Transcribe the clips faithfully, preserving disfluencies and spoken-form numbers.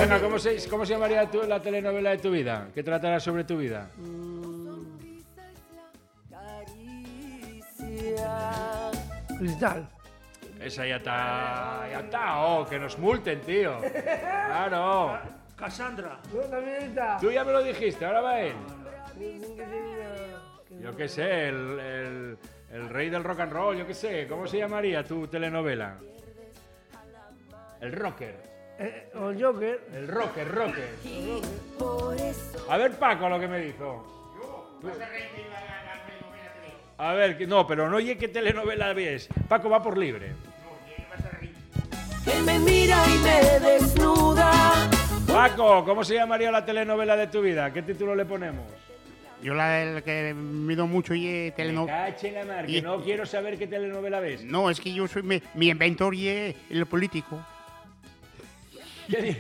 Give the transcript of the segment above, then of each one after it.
Venga, ¿cómo se, cómo se llamaría tu, la telenovela de tu vida? ¿Qué tratará sobre tu vida? Cristal. Esa ya está, ya está, oh, que nos multen, tío. Claro. Cassandra. No, también está. Tú ya me lo dijiste, ahora va él. Yo qué sé, el, el, el rey del rock and roll, yo qué sé. ¿Cómo se llamaría tu telenovela? El rocker. Eh, o el Joker. El rocker, rocker. A ver, Paco, lo que me dijo. A ver, que- no, pero no oye qué telenovela ves. Paco va por libre. Él me mira y me desnuda. Paco, ¿cómo se llamaría la telenovela de tu vida? ¿Qué título le ponemos? Yo la el que mido mucho y telenovela. Cache la mar, que Y- no quiero saber qué telenovela ves. No, es que yo soy mi, mi inventor y es el político. ¿Qué di-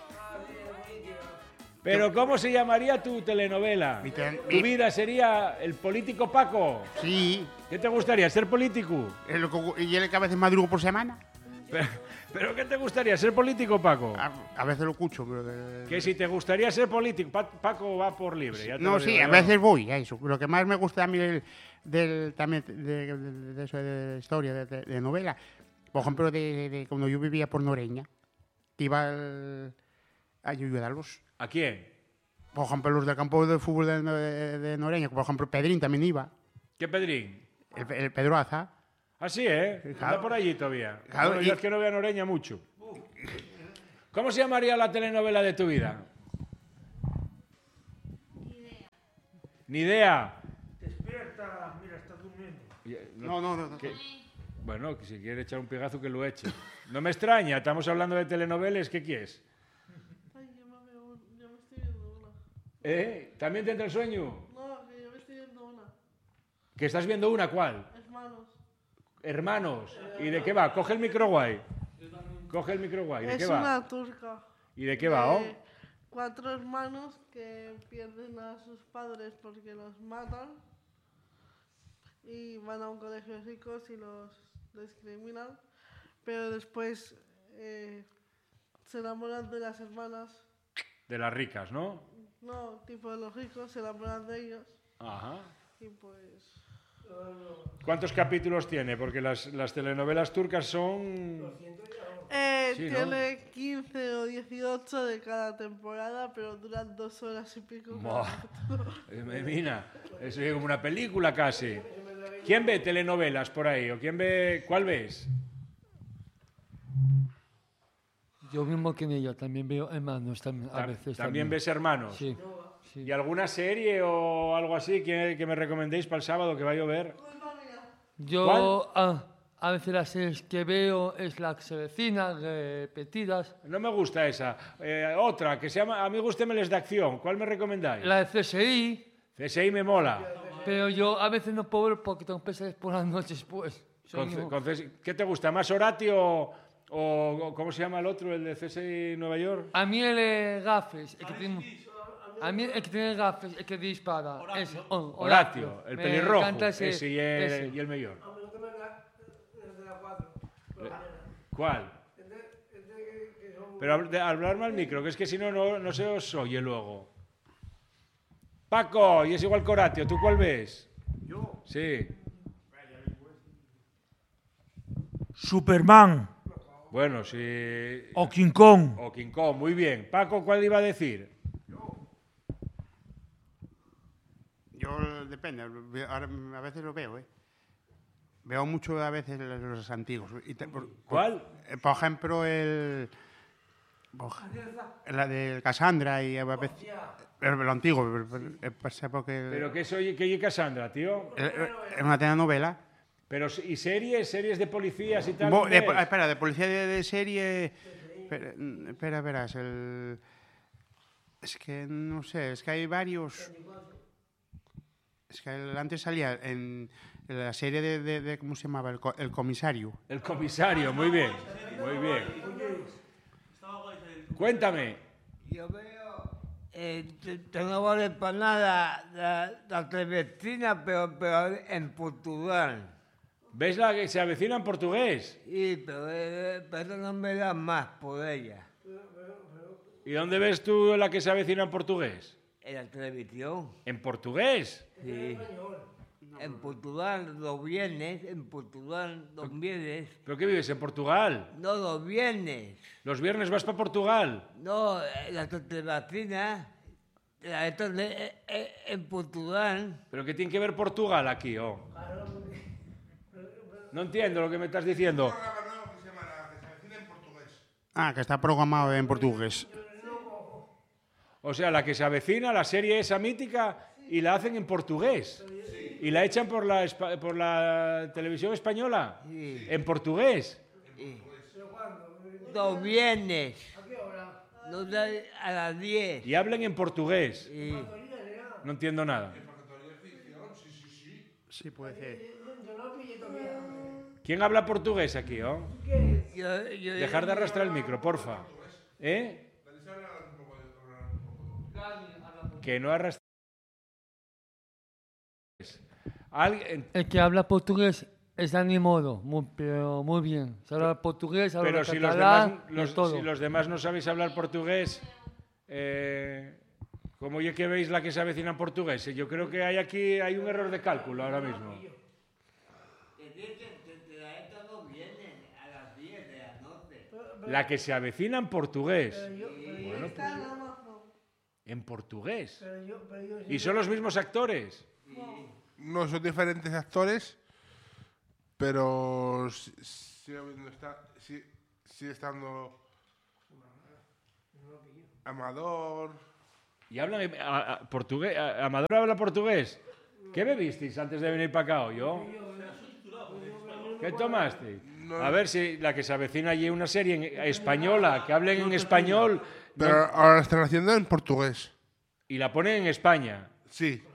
Pero ¿cómo se llamaría tu telenovela? Mi tele- Tu mi- vida sería el político Paco. Sí, ¿Qué te gustaría? ¿Ser político? es lo que- y el que a veces madrugo por semana. Pero, ¿pero qué te gustaría? ¿Ser político, Paco? A, a veces lo escucho, pero... de- Que si te gustaría ser político, Pa- Paco va por libre. ya te No, lo sí, digo a yo. veces voy a eso. Lo que más me gusta a mí del, del- también de, de- de eso de historia, de, de- de novela, por ejemplo, de, de cuando yo vivía por Noreña, que iba al- a ayudarlos. ¿A quién? Por ejemplo, los del campo de fútbol de, de- de Noreña, por ejemplo, Pedrín también iba, ¿Qué Pedrín? el, el Pedro Aza. Ah, sí, ¿eh? Claro. Anda por allí todavía. Claro, Bueno, y- yo es que no veo a Noreña mucho. ¿Cómo se llamaría la telenovela de tu vida? Ni idea. Despierta, mira, está durmiendo. Ni idea. No, no, no. no. ¿Qué? Bueno, que si quiere echar un pegazo que lo eche. No me extraña, estamos hablando de telenovelas, ¿qué quieres? Ay, yo me, veo, yo me estoy viendo una. ¿Eh? ¿También te entra el sueño? No, que yo me estoy viendo una. ¿Que estás viendo una? ¿Cuál? Hermanos. Hermanos. ¿Y de qué va? Coge el micro guay. Coge el micro guay. ¿De Es qué va? una turca. ¿Y de qué va, oh? De cuatro hermanos que pierden a sus padres porque los matan. Y van a un colegio de ricos y los discriminan. Pero después eh, se enamoran de las hermanas. De las ricas, ¿no? No, tipo de los ricos, se enamoran de ellos. Ajá. Y pues... ¿Cuántos capítulos tiene? Porque las, las telenovelas turcas son... Eh, Sí, ¿no? tiene quince o dieciocho de cada temporada, pero duran dos horas y pico. Buah. Eh, Mira, eso es como una película casi. ¿Quién ve telenovelas por ahí? ¿O quién ve... ¿Cuál ves? Yo mismo que ella también veo hermanos también, a Ta- veces. ¿También ves Hermanos? Sí, sí. ¿Y alguna serie o algo así que, que me recomendéis para el sábado que va a llover? Yo a, a veces las series que veo es la que se vecina, repetidas. No me gusta esa. Eh, otra, que se llama... A mí gústemeles de acción. ¿Cuál me recomendáis? La de C S I, C S I me mola. pero yo a veces no puedo ver porque tengo pesadillas por las noches, pues. Con C- Sueño- con C S I. ¿Qué te gusta? ¿Más Horatio o, o cómo se llama el otro, el de C S I Nueva York? A mí el eh, gafes, el que tiene... A mí el que tiene gafes, el que dispara. Ese, oh, Horatio, el Me pelirrojo. encanta ese, ese y el, ese. y el mayor. A mí lo que me da es de la cuatro. ¿Cuál? Es de, es de que, que son... Pero hab- de- hablarme al micro, que es que si no, no, no se os oye luego. Paco, y es igual que Horatio, ¿tú cuál ves? Yo. Sí. Superman Bueno, sí. o King Kong. O King Kong, muy bien. Paco, ¿cuál iba a decir? Yo, depende, ve- ahora, a veces lo veo, ¿eh? Veo mucho a veces los, los antiguos. Y te- por, por- ¿Cuál? eh, Por ejemplo, el... por- La de Cassandra y a veces... el- Lo antiguo, eh, pasa porque... ¿Pero qué soy, qué oye Cassandra, tío? eh, eh, Es una telenovela. Pero, ¿y series? ¿Series de policías y tal? Bo- de- ves? espera, de policía de, de serie... Espera, mm, espera, verás, el... Es que no sé, es que hay varios... Es que el- antes salía en, en la serie de, de- de- ¿cómo se llamaba? El, co- el comisario. El comisario, muy bien. Muy bien. Cuéntame. Yo veo, eh, que que no vale para nada la, la televecina, pero, pero en Portugal. ¿Ves la que se avecina en portugués? Y, pero, eh, pero no me da más por ella. ¿Y dónde ves tú la que se avecina en portugués? En la televisión. ¿En portugués? Sí. En Portugal, los viernes, en Portugal, los viernes. ¿Pero qué vives, en Portugal? No, los viernes. ¿Los viernes vas para Portugal? No, en la televacina, la esta de- eh, eh, en Portugal. ¿Pero qué tiene que ver Portugal aquí, oh? No entiendo lo que me estás diciendo. Ah, que está programado en portugués. O sea, la que se avecina, la serie esa mítica, y la hacen en portugués. Y la echan por la, espa- por la televisión española. Sí. En portugués. Los viernes. Los de- a las diez. Y hablan en portugués. Sí. No entiendo nada. Sí, puede ser. ¿Quién habla portugués aquí, oh? Yo- yo- Dejar de arrastrar el micro, porfa. ¿Eh? Que no arrastre. Alguien- El que habla portugués es Dani Moro, muy, pero muy bien. Se habla portugués, habla Pero si los, catalán, demás, de los- todo. si los demás no sabéis hablar portugués, eh, ¿cómo ya que veis la que se avecina en portugués? Yo creo que hay aquí hay un error de cálculo ahora mismo. La que se avecina en portugués. Bueno, Está en Amazon. en portugués. Pero yo, pero yo sí Y son los mismos actores. No son diferentes actores, pero sí- sigue habiendo esta- sí- sigue estando Amador. Y hablan en- a- a- portugués. a- Amador habla portugués. ¿Qué bebisteis antes de venir para acá hoy, yo? ¿Qué tomaste? A ver si la que se avecina allí una serie en- española, que hablen en español Pero ahora la están haciendo en portugués. y la ponen en España. Sí.